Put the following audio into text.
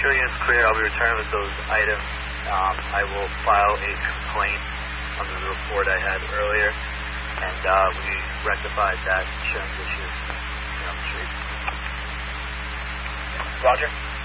unit's clear. I'll be returning with those items. I will file a complaint under the report I had earlier, and we rectified that insurance issue on the street. Roger.